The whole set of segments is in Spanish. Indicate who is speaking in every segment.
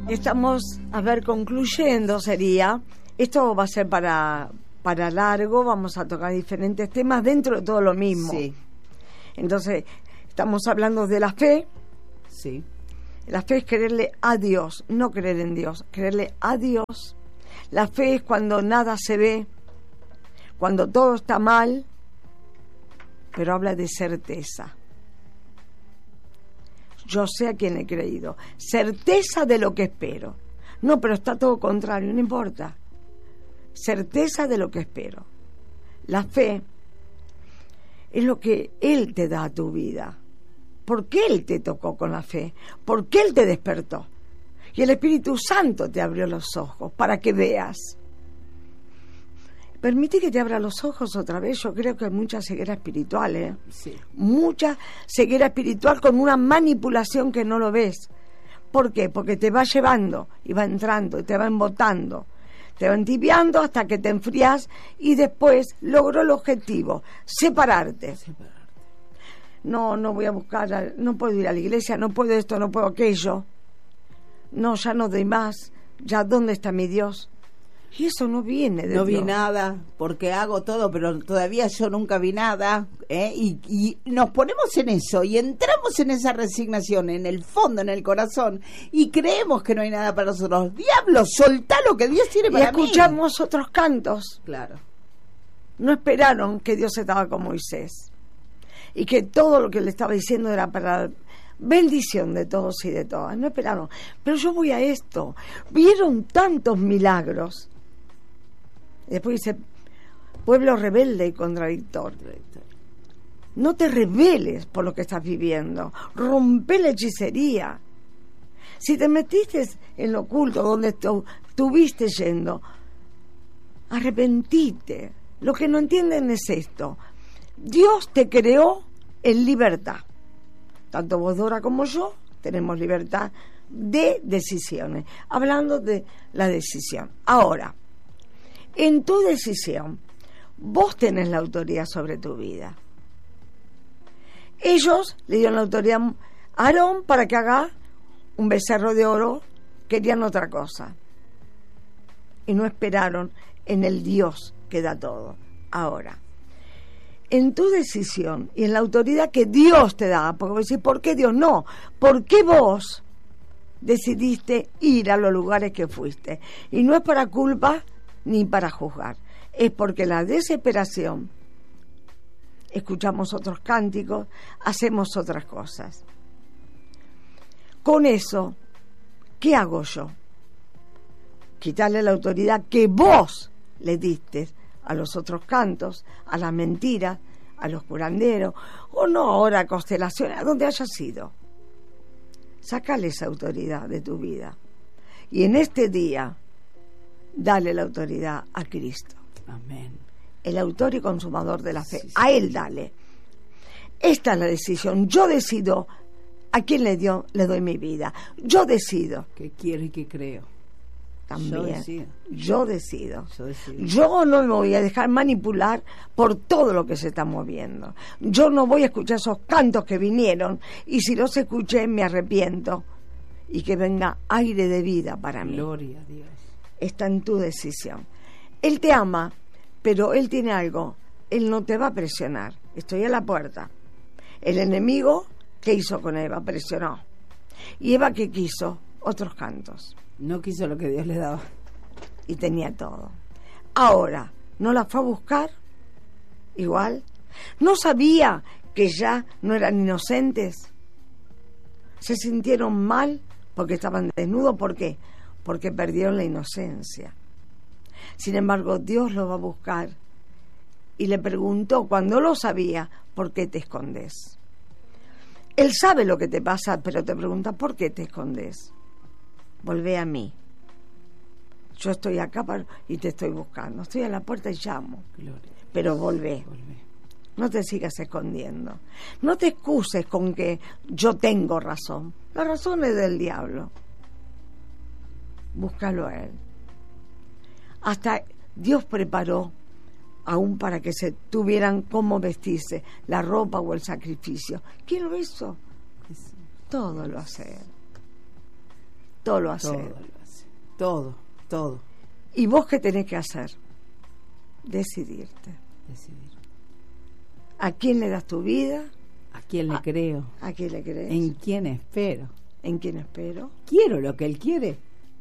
Speaker 1: Estamos, concluyendo sería, esto va a ser para largo, vamos a tocar diferentes temas dentro de todo lo mismo.
Speaker 2: Sí.
Speaker 1: Entonces, estamos hablando de la fe.
Speaker 2: Sí.
Speaker 1: La fe es creerle a Dios, no creer en Dios, creerle a Dios. La fe es cuando nada se ve, cuando todo está mal, pero habla de certeza. Yo sé a quién he creído. Certeza de lo que espero. No, pero está todo contrario, no importa. Certeza de lo que espero. La fe es lo que Él te da a tu vida. ¿Por qué Él te tocó con la fe? ¿Por qué Él te despertó? Y el Espíritu Santo te abrió los ojos para que veas. Permite que te abra los ojos otra vez. Yo creo que hay mucha ceguera espiritual, ¿eh?
Speaker 2: Sí.
Speaker 1: Mucha ceguera espiritual con una manipulación que no lo ves. ¿Por qué? Porque te va llevando y va entrando y te va embotando. Te va entibiando hasta que te enfrías y después logró el objetivo, separarte. No voy a buscar, no puedo ir a la iglesia, no puedo esto, no puedo aquello. No, ya no doy más. Ya, ¿dónde está mi Dios? Y eso no viene de Dios.
Speaker 2: No vi nada, porque hago todo, pero todavía yo nunca vi nada, ¿eh? Y nos ponemos en eso, y entramos en esa resignación, en el fondo, en el corazón, y creemos que no hay nada para nosotros. Diablo, soltá lo que Dios tiene para mí.
Speaker 1: Y escuchamos otros cantos.
Speaker 2: Claro.
Speaker 1: No esperaron que Dios estaba con Moisés, y que todo lo que le estaba diciendo era para bendición de todos y de todas. No esperaron. Pero yo voy a esto. Vieron tantos milagros. Después dice, pueblo rebelde y contradictor. No te rebeles por lo que estás viviendo. Rompe la hechicería. Si te metiste en lo oculto, donde estuviste yendo, arrepentite. Lo que no entienden es esto. Dios te creó en libertad. Tanto vos, Dora, como yo, tenemos libertad de decisiones. Hablando de la decisión. Ahora, en tu decisión, vos tenés la autoridad sobre tu vida. Ellos le dieron la autoridad a Aarón para que haga un becerro de oro, querían otra cosa. Y no esperaron en el Dios que da todo. Ahora, en tu decisión y en la autoridad que Dios te da, porque vos decís, ¿por qué Dios? No, ¿por qué vos decidiste ir a los lugares que fuiste? Y no es para culpa ni para juzgar, es porque la desesperación, escuchamos otros cánticos, hacemos otras cosas. Con eso, ¿qué hago yo? Quitarle la autoridad que vos le diste a los otros cantos, a las mentiras, a los curanderos, o no ahora a constelaciones, a donde hayas ido. Sácale esa autoridad de tu vida. Y en este día, dale la autoridad a Cristo.
Speaker 2: Amén.
Speaker 1: El autor y consumador de la fe.
Speaker 2: Sí.
Speaker 1: A Él dale. Esta es la decisión. Yo decido a quién le doy mi vida. Yo decido.
Speaker 2: Que quiero y que creo.
Speaker 1: También.
Speaker 2: Yo decido.
Speaker 1: Yo no me voy a dejar manipular por todo lo que se está moviendo. Yo no voy a escuchar esos cantos que vinieron, y si los escuché me arrepiento, y que venga aire de vida para mí.
Speaker 2: Gloria a Dios.
Speaker 1: Está en tu decisión. Él te ama, pero Él tiene algo. Él no te va a presionar. Estoy a la puerta. El enemigo, ¿qué hizo con Eva? Presionó. Y Eva, ¿qué quiso? Otros cantos.
Speaker 2: No quiso lo que Dios le daba.
Speaker 1: Y tenía todo. Ahora, ¿no la fue a buscar? Igual. ¿No sabía que ya no eran inocentes? ¿Se sintieron mal porque estaban desnudos? ¿Por qué? Porque perdieron la inocencia. Sin embargo, Dios lo va a buscar y le preguntó, cuando lo sabía, ¿por qué te escondes? Él sabe lo que te pasa, pero te pregunta, ¿por qué te escondes? Volvé a mí. Yo estoy acá y te estoy buscando. Estoy a la puerta y llamo.
Speaker 2: Gloria.
Speaker 1: Pero volvé. No te sigas escondiendo. No te excuses con que yo tengo razón. La razón es del diablo. Búscalo a Él. Hasta Dios preparó aún para que se tuvieran cómo vestirse, la ropa o el sacrificio. ¿Quién lo hizo? Todo lo hace Él. todo lo hace.
Speaker 2: Todo lo hace. Todo.
Speaker 1: ¿Y vos qué tenés que hacer? Decidirte.
Speaker 2: Decidir.
Speaker 1: ¿A quién le das tu vida?
Speaker 2: ¿A quién le creo?
Speaker 1: ¿A quién le crees?
Speaker 2: ¿En quién espero?
Speaker 1: ¿En quién espero?
Speaker 2: ¿Quiero lo que él quiere?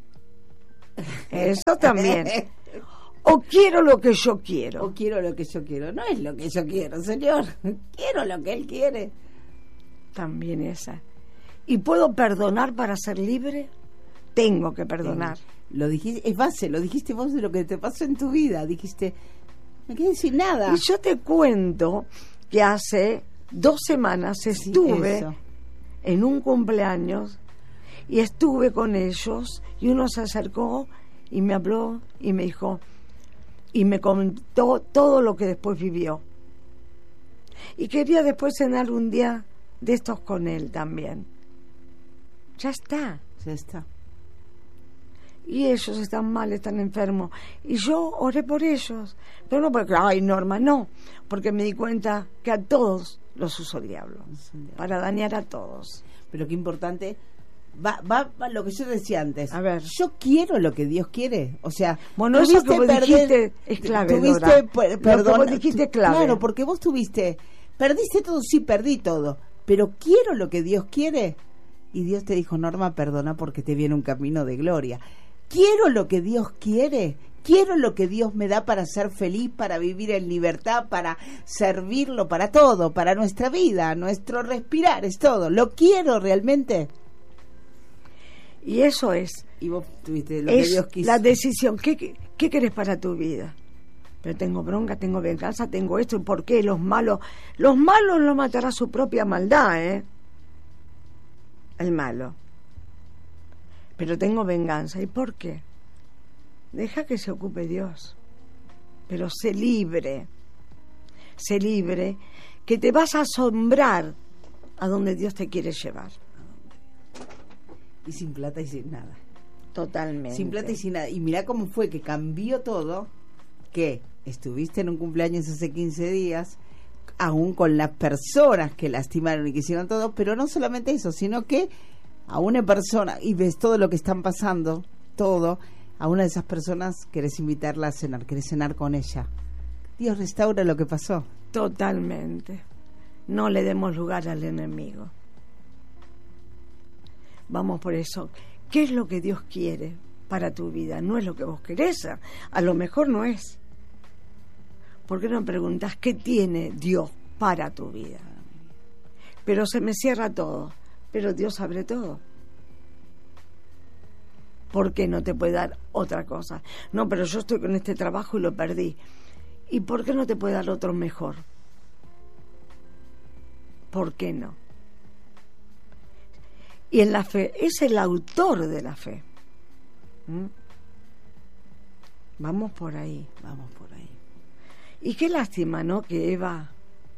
Speaker 1: Eso también. O quiero lo que yo quiero.
Speaker 2: O quiero lo que yo quiero. No es lo que yo quiero, señor. Quiero lo que él quiere.
Speaker 1: También esa. ¿Y puedo perdonar para ser libre? Tengo que perdonar.
Speaker 2: Lo dijiste, es base, lo dijiste vos de lo que te pasó en tu vida. Dijiste, me quedé sin nada.
Speaker 1: Y yo te cuento que hace 2 semanas estuve en un cumpleaños y estuve con ellos y uno se acercó y me habló y me dijo y me contó todo lo que después vivió. Y quería después cenar un día de estos con él también. Ya está.
Speaker 2: Ya está.
Speaker 1: Y ellos están mal, están enfermos. Y yo oré por ellos. Pero no porque, ay, Norma, no. Porque me di cuenta que a todos los usó el diablo. Para dañar a todos.
Speaker 2: Pero qué importante. Va lo que yo decía antes.
Speaker 1: A ver.
Speaker 2: Yo quiero lo que Dios quiere. O sea,
Speaker 1: bueno, eso que vos dijiste es clave, Dora.
Speaker 2: Perdón.
Speaker 1: Vos dijiste clave.
Speaker 2: Claro, porque vos perdiste todo, sí, perdí todo. Pero quiero lo que Dios quiere. Y Dios te dijo, Norma, perdona porque te viene un camino de gloria. Quiero lo que Dios quiere, quiero lo que Dios me da para ser feliz, para vivir en libertad, para servirlo, para todo, para nuestra vida, nuestro respirar, es todo. ¿Lo quiero realmente?
Speaker 1: Y eso es.
Speaker 2: Y vos tuviste lo que Dios quiso.
Speaker 1: La decisión. ¿Qué querés para tu vida? Pero tengo bronca, tengo venganza, tengo esto. ¿Y por qué? Los malos lo matará su propia maldad, ¿eh? El malo. Pero tengo venganza. ¿Y por qué? Deja que se ocupe Dios. Pero sé libre, que te vas a asombrar a donde Dios te quiere llevar.
Speaker 2: Y sin plata y sin nada.
Speaker 1: Totalmente.
Speaker 2: Sin plata y sin nada. Y mirá cómo fue que cambió todo, que estuviste en un cumpleaños hace 15 días, aún con las personas que lastimaron y que hicieron todo, pero no solamente eso, sino que a una persona, y ves todo lo que están pasando, todo, a una de esas personas querés invitarla a cenar, querés cenar con ella. Dios restaura lo que pasó.
Speaker 1: Totalmente. No le demos lugar al enemigo. Vamos por eso. ¿Qué es lo que Dios quiere para tu vida? No es lo que vos querés. A lo mejor no es. ¿Por qué no preguntas qué tiene Dios para tu vida? Pero se me cierra todo. Pero Dios abre todo. ¿Por qué no te puede dar otra cosa? No, pero yo estoy con este trabajo y lo perdí. ¿Y por qué no te puede dar otro mejor? ¿Por qué no? Y en la fe, es el autor de la fe. Vamos por ahí.
Speaker 2: Vamos por ahí.
Speaker 1: Y qué lástima, ¿no? Que Eva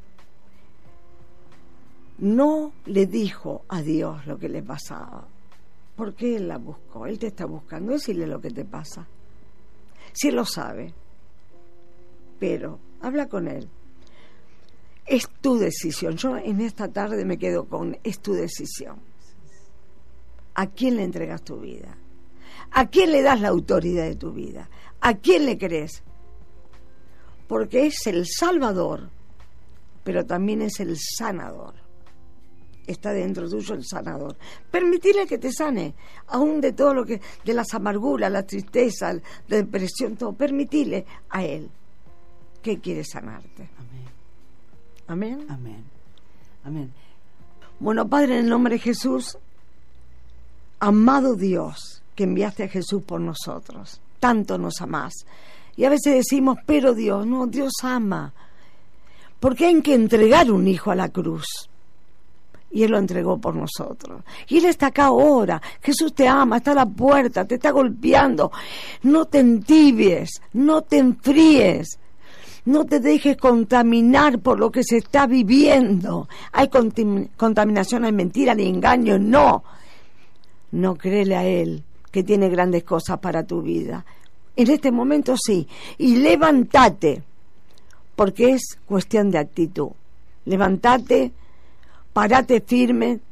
Speaker 1: no le dijo a Dios lo que le pasaba. Porque Él la buscó. Él te está buscando. Decirle lo que te pasa. Si Él lo sabe. Pero habla con Él. Es tu decisión. Yo en esta tarde me quedo con es tu decisión. ¿A quién le entregas tu vida? ¿A quién le das la autoridad de tu vida? ¿A quién le crees? Porque es el Salvador, pero también es el sanador. Está dentro tuyo el sanador. Permitirle que te sane, aún de todo lo que, de las amarguras, la tristeza, la depresión, todo. Permitirle a Él que quiere sanarte.
Speaker 2: Amén.
Speaker 1: Amén.
Speaker 2: Amén. Amén.
Speaker 1: Bueno, Padre, en el nombre de Jesús, amado Dios, que enviaste a Jesús por nosotros, tanto nos amás. Y a veces decimos, pero Dios, no, Dios ama. Porque hay que entregar un hijo a la cruz. Y Él lo entregó por nosotros. Y Él está acá ahora. Jesús te ama, está a la puerta, te está golpeando. No te entibies, no te enfríes. No te dejes contaminar por lo que se está viviendo. Hay contaminación, hay mentira, hay engaño. No. No, créele a Él, que tiene grandes cosas para tu vida. En este momento sí. Y levántate, porque es cuestión de actitud. Levántate, parate firme,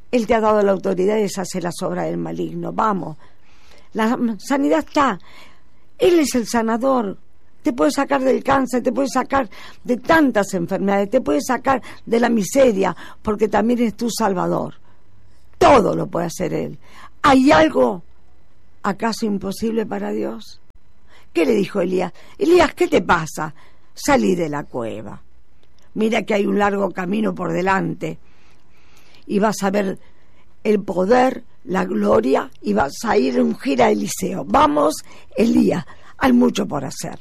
Speaker 1: Él te ha dado la autoridad de deshacer las obras del maligno. Vamos, la sanidad está. Él es el sanador. Te puede sacar del cáncer, te puede sacar de tantas enfermedades, te puede sacar de la miseria, porque también es tu Salvador. Todo lo puede hacer Él. ¿Hay algo acaso imposible para Dios? ¿Qué le dijo Elías? Elías, ¿qué te pasa? Salí de la cueva. Mira que hay un largo camino por delante. Y vas a ver el poder, la gloria, y vas a ir a ungir a Eliseo. Vamos, Elías, hay mucho por hacer.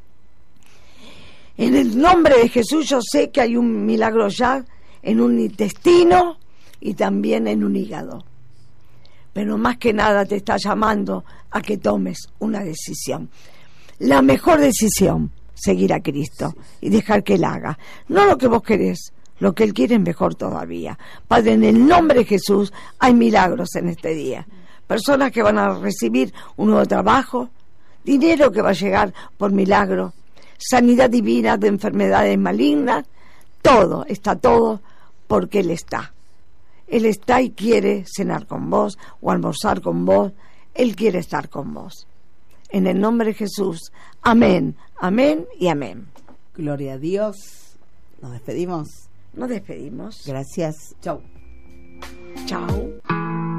Speaker 1: En el nombre de Jesús yo sé que hay un milagro ya en un intestino y también en un hígado. Pero más que nada te está llamando a que tomes una decisión. La mejor decisión, seguir a Cristo y dejar que Él haga. No lo que vos querés, lo que Él quiere es mejor todavía. Padre, en el nombre de Jesús hay milagros en este día. Personas que van a recibir un nuevo trabajo, dinero que va a llegar por milagro, sanidad divina de enfermedades malignas, todo, está todo porque Él está. Él está y quiere cenar con vos o almorzar con vos. Él quiere estar con vos. En el nombre de Jesús. Amén, amén y amén.
Speaker 2: Gloria a Dios. Nos despedimos.
Speaker 1: Nos despedimos.
Speaker 2: Gracias. Chau.
Speaker 1: Chau.